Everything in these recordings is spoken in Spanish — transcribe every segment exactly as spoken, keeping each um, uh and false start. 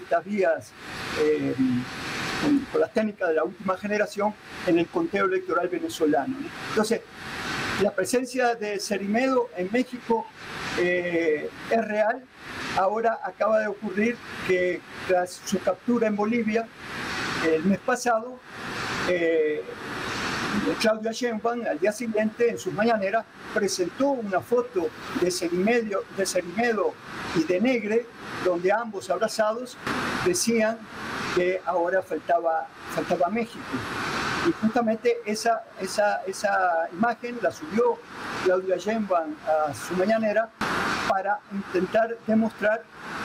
estas vías eh, con, con las técnicas de la última generación en el conteo electoral venezolano, ¿no? Entonces, la presencia de Cerimedo en México eh, es real. Ahora acaba de ocurrir que tras su captura en Bolivia el mes pasado, eh, Claudia Sheinbaum al día siguiente en sus mañaneras presentó una foto de Cerimedo, de Cerimedo y de Negre, donde ambos abrazados decían que ahora faltaba, faltaba México. Y justamente esa, esa, esa imagen la subió Claudia Sheinbaum a su mañanera para intentar demostrar,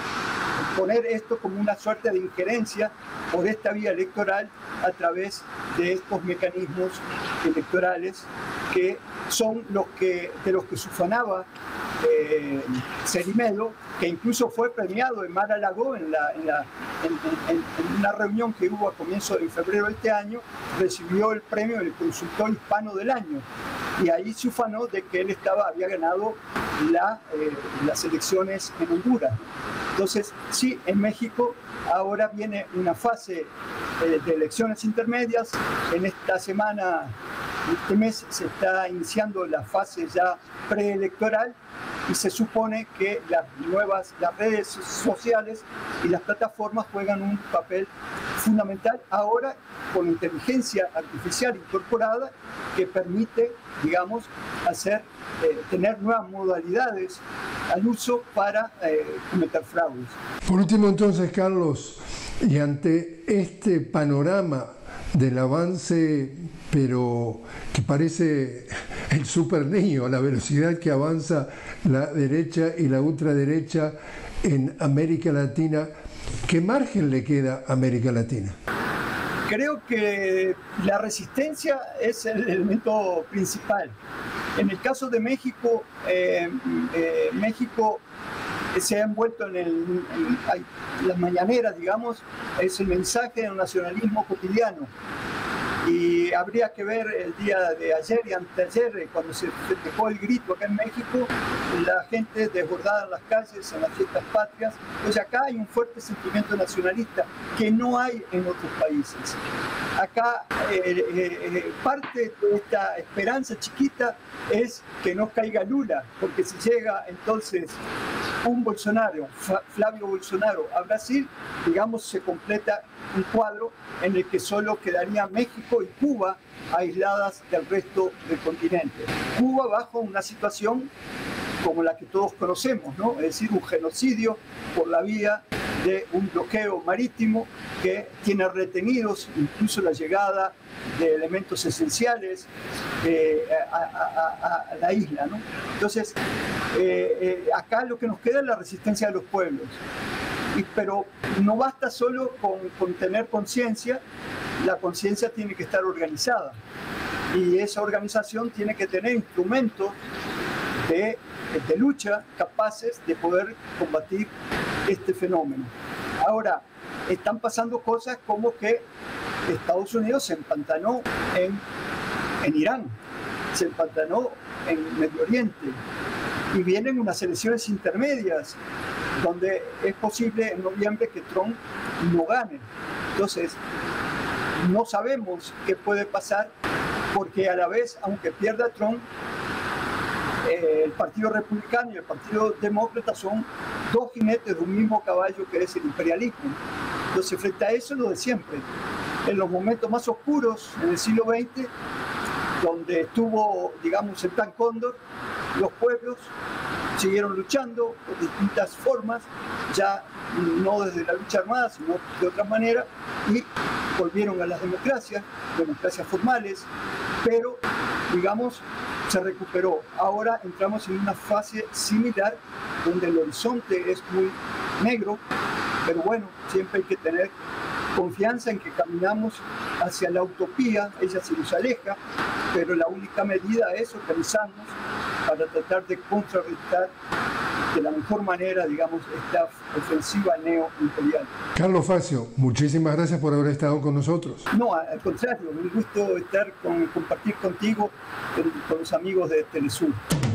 poner esto como una suerte de injerencia por esta vía electoral a través de estos mecanismos electorales que son los que, de los que se ufanaba eh, Cerimedo, que incluso fue premiado en Mar-a-Lago en, la, en, la, en, en, en una reunión que hubo a comienzo de febrero de este año, recibió el premio del consultor hispano del año. Y ahí se ufanó de que él estaba, había ganado la, eh, las elecciones en Honduras. Entonces, sí, en México ahora viene una fase eh, de elecciones intermedias. En esta semana, este mes, se está iniciando la fase ya preelectoral y se supone que las nuevas, las redes sociales y las plataformas juegan un papel fundamental ahora con inteligencia artificial incorporada que permite, digamos, hacer, eh, tener nuevas modalidades al uso para eh, cometer fraudes. Por último, entonces, Carlos, y ante este panorama del avance, pero que parece el super niño, la velocidad que avanza la derecha y la ultraderecha en América Latina, ¿qué margen le queda a América Latina? Creo que la resistencia es el elemento principal. En el caso de México, eh, eh, México se ha envuelto en, el, en, en las mañaneras, digamos, es el mensaje del nacionalismo cotidiano. Y habría que ver el día de ayer y anteayer, cuando se dejó el grito acá en México, la gente desbordada en las calles, en las fiestas patrias. Pues acá hay un fuerte sentimiento nacionalista que no hay en otros países. Acá eh, eh, parte de esta esperanza chiquita es que no caiga Lula, porque si llega entonces un Bolsonaro, Flavio Bolsonaro, a Brasil, digamos, se completa un cuadro en el que solo quedaría México y Cuba aisladas del resto del continente. Cuba bajo una situación como la que todos conocemos, ¿no? Es decir, un genocidio por la vía de un bloqueo marítimo que tiene retenidos incluso la llegada de elementos esenciales eh, a, a, a, a la isla, ¿no? Entonces, eh, eh, acá lo que nos queda es la resistencia de los pueblos. Y, pero no basta solo con, con tener conciencia, la conciencia tiene que estar organizada. Y esa organización tiene que tener instrumentos de, de lucha capaces de poder combatir este fenómeno. Ahora, están pasando cosas como que Estados Unidos se empantanó en, en Irán, se empantanó en Medio Oriente, y vienen unas elecciones intermedias donde es posible en noviembre que Trump no gane. Entonces, no sabemos qué puede pasar, porque a la vez, aunque pierda Trump, eh, el Partido Republicano y el Partido Demócrata son dos jinetes de un mismo caballo que es el imperialismo. Entonces, frente a eso, lo de siempre. En los momentos más oscuros, en el siglo veinte, donde estuvo, digamos, el Plan Cóndor, los pueblos siguieron luchando por distintas formas, ya no desde la lucha armada, sino de otra manera, y volvieron a las democracias, democracias formales, pero, digamos, se recuperó. Ahora entramos en una fase similar, donde el horizonte es muy negro, pero bueno, siempre hay que tener confianza en que caminamos hacia la utopía, ella se nos aleja, pero la única medida es organizarnos para tratar de contrarrestar de la mejor manera, digamos, esta ofensiva neoimperial. Carlos Facio, muchísimas gracias por haber estado con nosotros. No, al contrario, un gusto estar con, compartir contigo, con los amigos de Telesur.